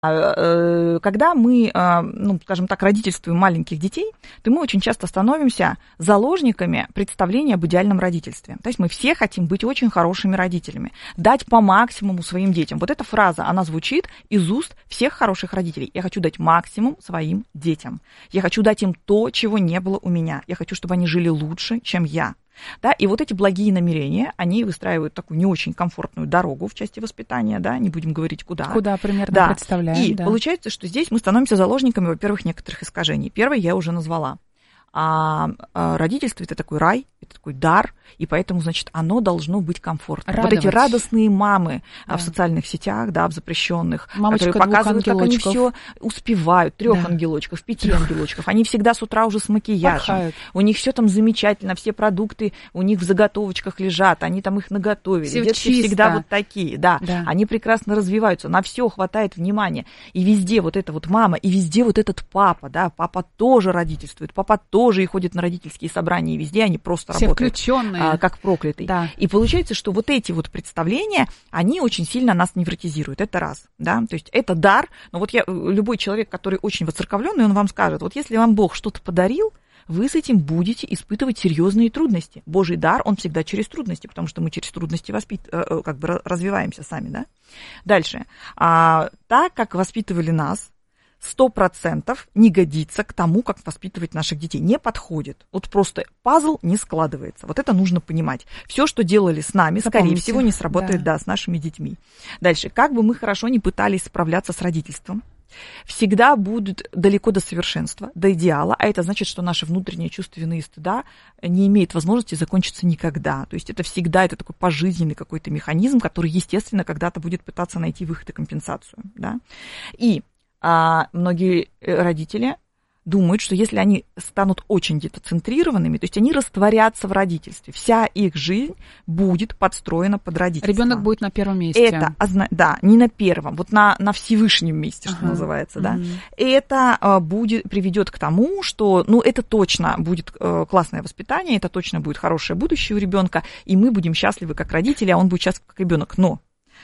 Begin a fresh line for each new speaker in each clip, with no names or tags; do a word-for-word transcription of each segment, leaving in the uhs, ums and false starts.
Когда мы, ну, скажем так, родительствуем маленьких детей, то мы очень часто становимся заложниками представления об идеальном родительстве. То есть мы все хотим быть очень хорошими родителями, дать по максимуму своим детям. Вот эта фраза, она звучит из уст всех хороших родителей. Я хочу дать максимум своим детям. Я хочу дать им то, чего не было у меня. Я хочу, чтобы они жили лучше, чем я. Да, и вот эти благие намерения, они выстраивают такую не очень комфортную дорогу в части воспитания, да, не будем говорить куда.
Куда примерно
да.
представляем.
И
да.
получается, что здесь мы становимся заложниками, во-первых, некоторых искажений. Первое я уже назвала. А, а родительство – это такой рай, это такой дар, и поэтому, значит, оно должно быть комфортным.
Радовать.
Вот эти радостные мамы
да.
в социальных сетях, да, в запрещенных,
Мамочка
которые показывают, как они все успевают, трех да. ангелочков, пяти трех. ангелочков. Они всегда с утра уже с макияжем. Порхают. У них все там замечательно, все продукты у них в заготовочках лежат, они там их наготовили.
Все
детки
чисто.
Всегда вот такие, да.
да.
Они прекрасно развиваются, на все хватает внимания. И везде вот эта вот мама, и везде вот этот папа, да, папа тоже родительствует, папа тоже и ходит на родительские собрания, и везде они просто
все
работают
включенные.
А, как проклятые.
Да.
И получается, что вот эти вот представления, они очень сильно нас невротизируют. Это раз, да, то есть это дар. Но вот я, любой человек, который очень воцерковленный, он вам скажет, вот если вам Бог что-то подарил, вы с этим будете испытывать серьезные трудности. Божий дар, он всегда через трудности, потому что мы через трудности воспит... как бы развиваемся сами, да. Дальше. А, так, как воспитывали нас, сто процентов не годится к тому, как воспитывать наших детей. Не подходит. Вот просто пазл не складывается. Вот это нужно понимать. Все, что делали с нами,
Запомните.
скорее всего, не сработает да. Да, с нашими детьми. Дальше. Как бы мы хорошо не пытались справляться с родительством, всегда будут далеко до совершенства, до идеала, а это значит, что наше внутреннее чувство вины и стыда не имеет возможности закончиться никогда. То есть это всегда это такой пожизненный какой-то механизм, который, естественно, когда-то будет пытаться найти выход и компенсацию. Да? И А многие родители думают, что если они станут очень детоцентрированными, то есть они растворятся в родительстве, вся их жизнь будет подстроена под родительство.
Ребенок будет на первом месте.
Это, да, не на первом, вот на, на Всевышнем месте, что ага. называется, да. Угу. И это будет, приведет к тому, что, ну, это точно будет классное воспитание, это точно будет хорошее будущее у ребенка, и мы будем счастливы как родители, а он будет счастлив как ребенок. Но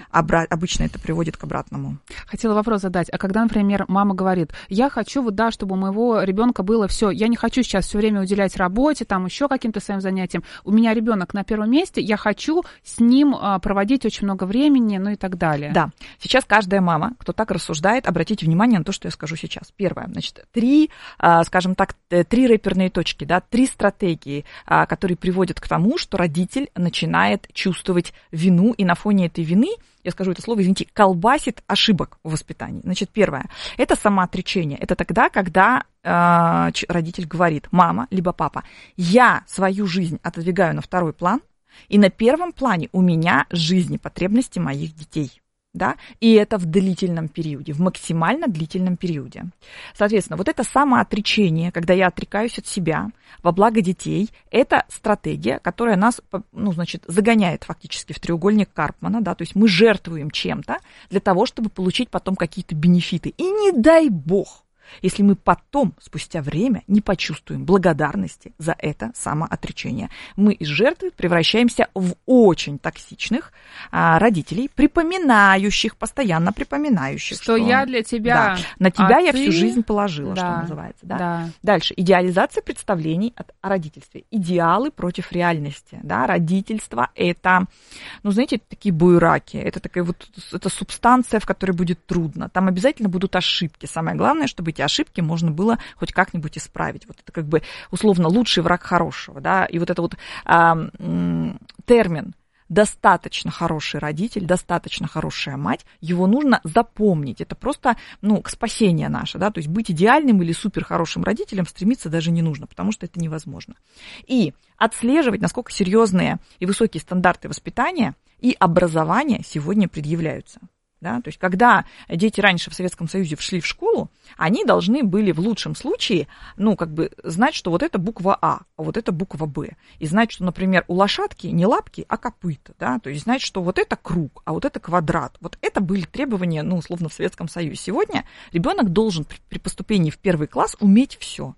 обычно это приводит к обратному.
Хотела вопрос задать. А когда, например, мама говорит, я хочу, вот да, чтобы у моего ребенка было все, я не хочу сейчас все время уделять работе, там еще каким-то своим занятиям. У меня ребенок на первом месте, я хочу с ним проводить очень много времени, ну и так далее.
Да. Сейчас каждая мама, кто так рассуждает, обратите внимание на то, что я скажу сейчас. Первое, значит, три, скажем так, три рэперные точки, да, три стратегии, которые приводят к тому, что родитель начинает чувствовать вину, и на фоне этой вины, я скажу это слово, извините, колбасит ошибок в воспитании. Значит, первое, это самоотречение. Это тогда, когда э, родитель говорит, мама, либо папа, я свою жизнь отодвигаю на второй план, и на первом плане у меня жизнь и потребности моих детей. Да? И это в длительном периоде, в максимально длительном периоде. Соответственно, вот это самоотречение, когда я отрекаюсь от себя во благо детей, это стратегия, которая нас, ну, значит, загоняет фактически в треугольник Карпмана, да? То есть мы жертвуем чем-то для того, чтобы получить потом какие-то бенефиты. И не дай бог, если мы потом, спустя время, не почувствуем благодарности за это самоотречение. Мы из жертвы превращаемся в очень токсичных а, родителей, припоминающих, постоянно припоминающих.
Что, что я для тебя,
да, на тебя
а
я
ты...
всю жизнь положила,
да,
что называется. Да?
Да.
Дальше. Идеализация представлений о родительстве. Идеалы против реальности. Да? Родительство – это, ну, знаете, такие буераки. Это такая вот это субстанция, в которой будет трудно. Там обязательно будут ошибки. Самое главное, чтобы эти ошибки можно было хоть как-нибудь исправить. Вот это как бы условно лучший враг хорошего, да, и вот это вот а, м, термин достаточно хороший родитель, достаточно хорошая мать, его нужно запомнить. Это просто, ну, к спасению наше, да, то есть быть идеальным или супер хорошим родителем стремиться даже не нужно, потому что это невозможно. И отслеживать, насколько серьезные и высокие стандарты воспитания и образования сегодня предъявляются. Да, то есть, когда дети раньше в Советском Союзе шли в школу, они должны были в лучшем случае, ну, как бы знать, что вот это буква А, а вот это буква Б. И знать, что, например, у лошадки не лапки, а копыта. Да? То есть, знать, что вот это круг, а вот это квадрат. Вот это были требования, ну, условно, в Советском Союзе. Сегодня ребенок должен при поступлении в первый класс уметь все.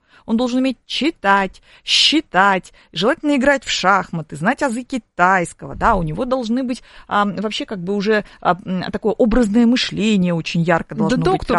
Он должен уметь читать, считать, желательно играть в шахматы, знать азы китайского, да, у него должны быть а, вообще как бы уже а, такое образное мышление очень ярко должно
да,
быть.
Доктор,